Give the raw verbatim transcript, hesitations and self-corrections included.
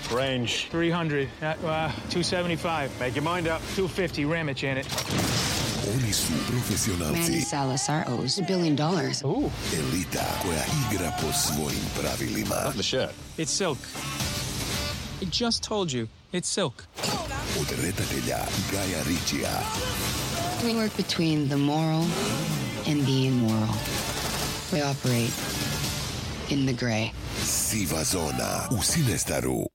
Range. three hundred. Uh, two seventy-five. Make your mind up. two fifty. Ram it, Janet. Oni su profesionalci. Manny Salazar owes a billion dollars. Ooh. Elita koja igra po svojim pravilima. The shirt. It's silk. I just told you. It's silk. Od redatelja Gaja Ritchija. We work between the moral and the immoral. We operate in the gray. Siva zona u Cinestaru.